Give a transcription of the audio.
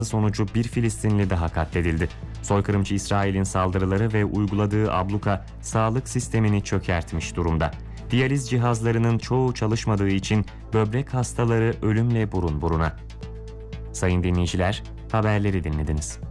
sonucu bir Filistinli daha katledildi. Soykırımcı İsrail'in saldırıları ve uyguladığı abluka sağlık sistemini çökertmiş durumda. Diyaliz cihazlarının çoğu çalışmadığı için böbrek hastaları ölümle burun buruna. Sayın dinleyiciler, haberleri dinlediniz.